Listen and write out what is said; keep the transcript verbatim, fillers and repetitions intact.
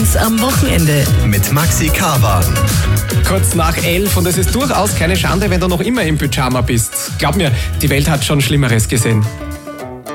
uns am Wochenende. Mit Maxi Karwan. Kurz nach elf und es ist durchaus keine Schande, wenn du noch immer im Pyjama bist. Glaub mir, die Welt hat schon Schlimmeres gesehen.